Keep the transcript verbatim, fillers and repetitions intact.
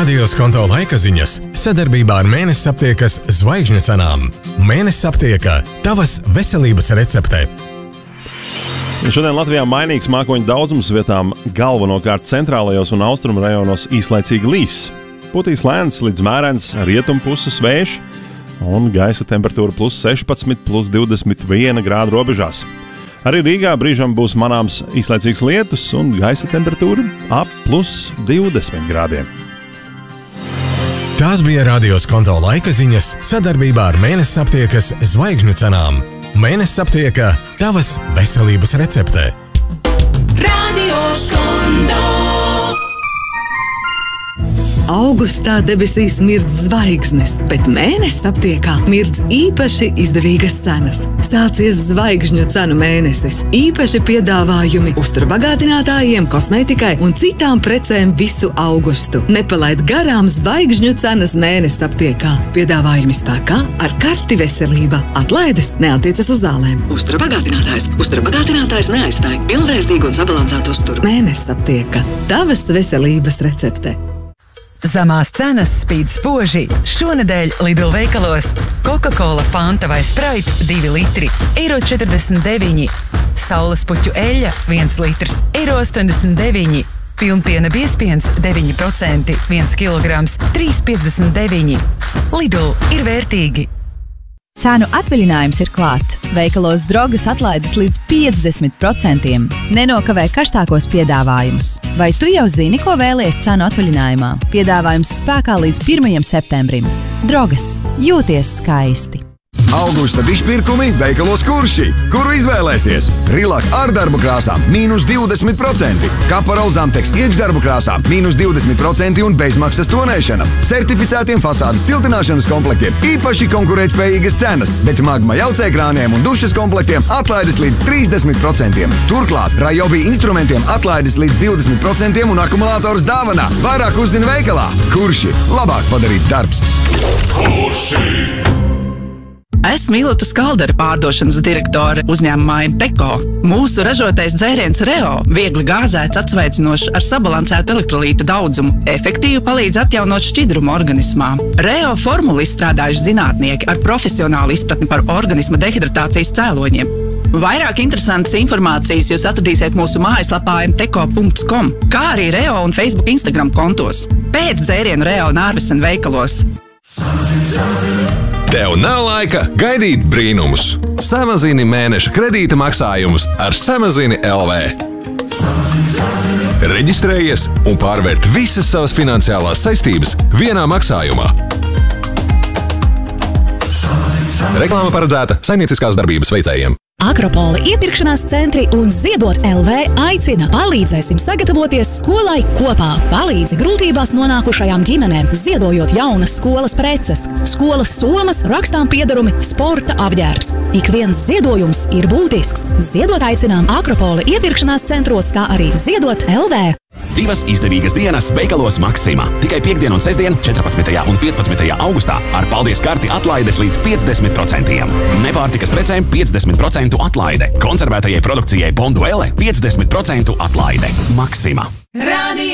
Radio Skonto laika ziņas sadarbībā ar Mēnesis aptiekas zvaigžņu cenām. Mēnesis aptieka – tavas veselības recepte. Šodien Latvijā mainīgs mākoņu daudzums, vietām galvenokārt centrālajos un austrumu rajonos īslaicīgi līs. Putīs lēns līdz mērens rietumpuses vējš un gaisa temperatūra plus sešpadsmit, plus divdesmit viena grādu robežās. Arī Rīgā brīžam būs manāms īslaicīgs lietus un gaisa temperatūra ap plus divdesmit grādiem. Tās bija Radio Skonto laika ziņas sadarbībā ar Mēnesis aptiekas zvaigžņu cenām. Mēnesis aptieka – tavas veselības recepte. Radio Skonto. Augustā debesīs mirdz zvaigznes, bet Mēnesis aptiekā mirdz īpaši izdevīgas cenas. Sācies zvaigžņu cenu mēnesis. Īpaši piedāvājumi uzturbagātinātājiem, kosmētikai un citām precēm visu augustu. Nepalaid garām zvaigžņu cenas Mēnesis aptiekā. Piedāvājumi spēkā ar karti veselība. Atlaides neatiecas uz zālēm. Uzturbagātinātājs. Uzturbagātinātājs neaizstāj pilnvērtīgu un sabalansētu uzturu. Mēnesis aptieka. Tavas veselības recepte. Zemās cenas spīd spoži. Šonedēļ Lidl veikalos Coca-Cola, Fanta vai Sprite divi litri, eiro četrdesmit deviņi. Saules puķu eļļa viens litrs, eiro astoņdesmit deviņi. Pilnpiena biezpiens deviņi procenti, viens kilograms, trīs piecdesmit deviņi. Lidl ir vērtīgi. Cenu atvaļinājums ir klāt. Veikalos Drogas atlaides līdz piecdesmit procentiem. Nenokavē karstākos piedāvājumus. Vai tu jau zini, ko vēlies cenu atvaļinājumā? Piedāvājums spēkā līdz pirmajam septembrim. Drogas. Jūties skaisti. Augusta dišpirkumi veikalos Kurši. Kuru izvēlēsies? Rilak ar darbu krāsām mīnus divdesmit procenti. Kapara Zamteks iekšdarbu krāsām mīnus divdesmit procenti un bezmaksas tonēšana. Certificētiem fasādes siltināšanas komplektiem īpaši konkurētspējīgas cenas, bet Magma jaucēkrāniem un dušas komplektiem atlaides līdz trīsdesmit procentiem. Turklāt Ryobi instrumentiem atlaides līdz divdesmit procentiem un akumulātors dāvanā. Vairāk uzzini veikalā. Kurši. Labāk padarīts darbs. Kurši. Esmu Ilota Skaldera, pārdošanas direktore uzņēmumā Teko. Mūsu ražotais dzēriens Reo viegli gāzēts, atsveicinošs ar sabalansētu elektrolītu daudzumu, efektīvi palīdz atjaunot šķidrumu organismā. Reo formulu izstrādājuši zinātnieki ar profesionālu izpratni par organisma dehidratācijas cēloņiem. Vairāk interesantas informācijas jūs atradīsiet mūsu mājaslapā em teko punkts kom, kā arī Reo un Facebook Instagram kontos. Pēc dzērienu Reo Nārvesen veikalos. Tev nav laika gaidīt brīnumus. Samazini mēneša kredīta maksājumus ar Samazini L V. Reģistrējies un pārvērt visas savas finansiālās saistības vienā maksājumā. Reklāma paredzēta saimnieciskās darbības veicējiem. Akropola iepirkšanās centri un Ziedot L V aicina. Palīdzēsim sagatavoties skolai kopā. Palīdzi grūtībās nonākušajām ģimenēm, ziedojot jaunas skolas preces, skolas somas, rakstām piedarumi, sporta apģērbs. Ik viens ziedojums ir būtisks. Ziedot aicinām Akropola iepirkšanās centros, kā arī Ziedot L V. Divas izdevīgas dienas veikalos Maksima. Tikai piekdien un sestdien, četrpadsmitajā un piecpadsmitajā augustā ar paldies karti atlaides līdz piecdesmit procentiem. Nepārtikas precēm piecdesmit procentu atlaide. Konservētajai produkcijai Bonduelle piecdesmit procentu atlaide. Maksima. Radio